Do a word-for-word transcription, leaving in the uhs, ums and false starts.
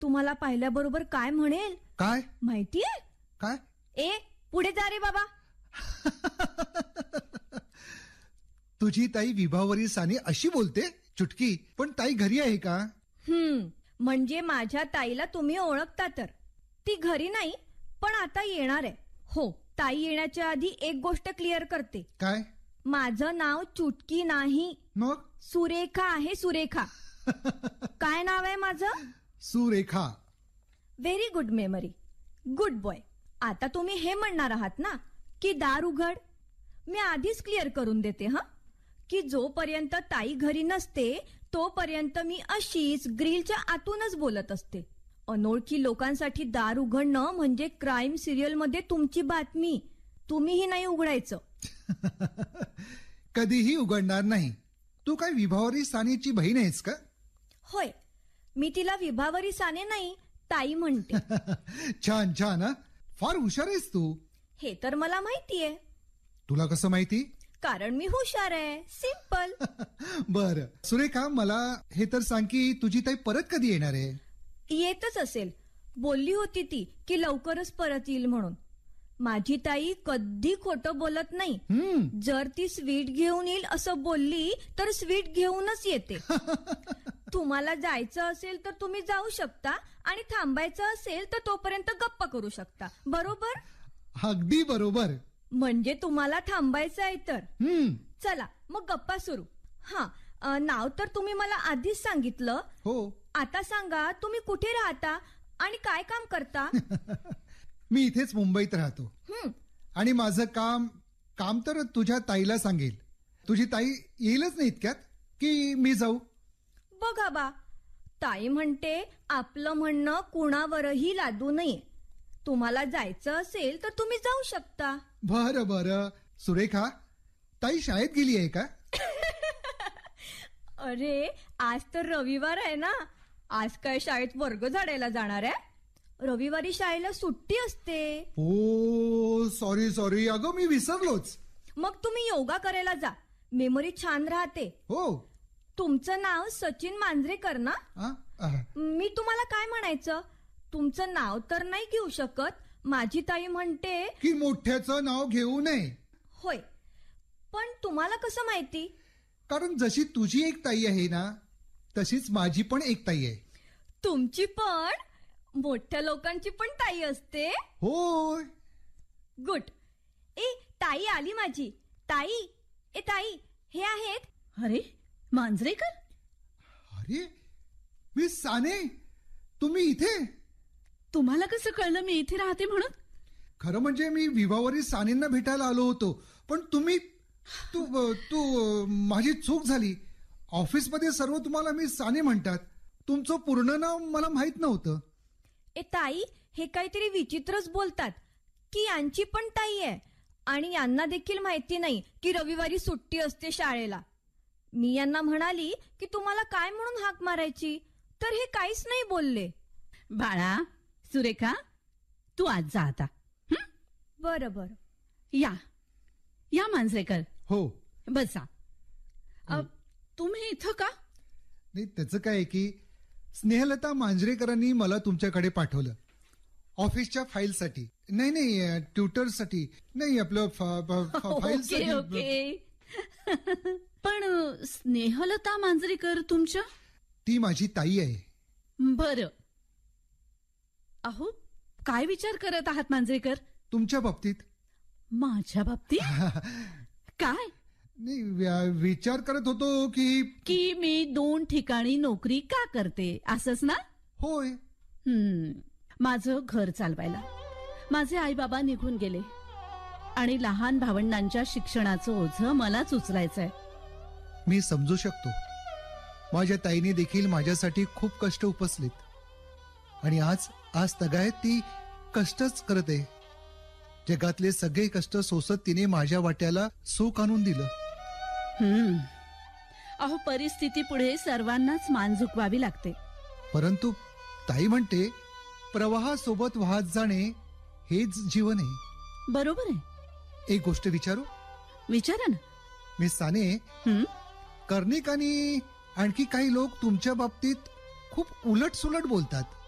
तुम्हाला पाहिल्याबरोबर काय म्हणेल काय माहितीये? काय? ए पुढे जा रे बाबा. तुझी ताई विभावरी साने अशी बोलते? चुटकी, पण ताई घरी आहे का? हम्म म्हणजे माझ्या ताईला तुम्ही ओळखता तर. ती घरी नाही पण आता येणार आहे. हो, ताई येण्याच्या आधी एक गोष्ट क्लिअर करते. काय? माझं नाव चुटकी नाही, मग? सुरेखा आहे. सुरेखा. काय नाव आहे माझं? Surekha. Very good memory, good boy. आता तुम्ही हे म्हणणार आहात ना की दार उघड. मी आधीच क्लिअर करून देते हा की जोपर्यंत ताई घरी नसते तोपर्यंत मी अशीच ग्रिलच्या आतूनच बोलत असते. अनोळखी लोकांसाठी दार उघडणं म्हणजे क्राईम सिरियल मध्ये तुमची बातमी. तुम्हीही नाही उघडायचं. कधीही उघडणार नाही. तू काय विभावरी सानेची बहीण आहेस का? होय, मी तिला विभावरी साने नाही ताई म्हणते. छान छान. हा, फार हुशार आहेस तू. हे तर मला माहितीये. तुला कसं माहिती? कारण मी हुशार आहे. सिंपल. बर सुरेखा, मला हे तर सांग की तुझी ताई परत कधी येणार आहे? येतच असेल. बोलली होती ती की लवकरच परत येईल म्हणून. माझी ताई कधी खोटं बोलत नाही. हम्म. जर ती स्वीट घेऊन येईल असं बोलली तर स्वीट घेऊनच येते. तुम्हाला जायचं असेल तर तुम्ही जाऊ शकता आणि थांबायचं असेल तर तोपर्यंत गप्पा करू शकता. बरोबर? अगदी बरोबर. म्हणजे तुम्हाला थांबायचं आहे तर. हम्म. चला मग गप्पा सुरू. हा, अ, नाव तर तुम्ही मला आधीच सांगितलं. हो. आता सांगा तुम्ही कुठे राहता आणि काय काम करता? मी इथेच मुंबईत राहतो. हम्म. आणि माझं काम काम तर तुझ्या ताईला सांगेल. तुझी ताई येईलच नाही इतक्यात की मी जाऊ? बघा बा, ताई म्हणते आपलं म्हणणं कुणावरही लादू नये. तुम्हाला जायचं असेल तर तुम्ही जाऊ शकता. बरं बरं. सुरेखा, ताई शाळेत गेली आहे का? अरे आज तर रविवार आहे ना. आज काय शाळेत वर्ग झाडायला जाणार आहे? रविवारी शाळेला सुट्टी असते. ओ सॉरी सॉरी, अगं मी विसरलोच. मग तुम्ही योगा करायला जा. मेमरी छान राहते. हो. तुमचं नाव सचिन मांजरेकर ना? आ? आह. मी तुम्हाला काय म्हणायचं, तुमचं नाव तर नाही घेऊ शकत. माझी ताई म्हणते की मोठ्याचं नाव घेऊ नये. होय, पण तुम्हाला कसं माहिती? कारण जशी तुझी एक ताई आहे ना तशीच माझी पण एक ताई आहे. तुमची पण? मोठ्या लोकांची पण ताई असते? होय. गुड. ए ताई आली माझी. ताई, ए ताई, हे आहेत. अरे मांजरेकर, अरे मी साने, तुम्ही इथे? तुम्हाला कसं कळलं मी इथे राहते म्हणून? खरं म्हणजे मी विभावरी सानेंना भेटायला आलो होतो, पण तुम्ही तू तू माझी चूक झाली. ऑफिसमध्ये सर्व तुम्हाला मी साने म्हणतात. तुमचं पूर्ण नाव मला माहित नव्हतं. ए ताई, हे काहीतरी विचित्रच बोलतात की यांची पण ताई आहे आणि यांना देखील माहिती नाही की रविवारी सुट्टी असते शाळेला. मी यांना म्हणाली की तुम्हाला काय म्हणून हाक मारायची, तर हे काहीच नाही बोलले. बाळा, सुरेखा, तू आज जा आता. हं? बरं बरं. या या मांजरेकर, हो. बसा. अ, तुम्ही इथं का? नाही, त्याचं काय आहे की स्नेहलता मांजरेकरांनी मला तुमच्याकडे पाठवलं ऑफिसच्या फाईलसाठी. नाही नाही, ट्युटरसाठी नाही, आपलं ओके फाईल. ओके. पण स्नेहलता मांजरेकर तुमच्या? ती माझी ताई आहे. बरं. अहो, काय विचार करत आहात मांजरेकर? तुमच्या बाबतीत. माझ्या बाबतीत? काय? नाही, व्या- विचार करत होतो की की मी दोन ठिकाणी नोकरी का करते, असंच ना? होय. हम्म. माझं घर चालवायला माझे आई बाबा निघून गेले आणि लहान भावंडांच्या शिक्षणाचं ओझं मलाच उचलायचंय. मी समजू शकतो. माझ्या ताईने देखील माझ्यासाठी खूप कष्ट उपसलेत आणि आज आज तगायत ती कष्टच करते. जगातले सगळे कष्ट सोसत तिने माझ्या वाट्याला सुख आणून दिलं. हम्म. अहो, परिस्थिती पुढे सर्वांनाच मान झुकवावी लागते. परंतु ताई म्हणते प्रवाहासोबत वाहत जाणे हेच जीवन आहे. बरोबर आहे. एक गोष्ट विचारू? विचारा ना. मी साने, हम्म. कर्णिक आणि आणखी काही लोक तुमच्या बाबतीत खूप उलट सुलट बोलतात.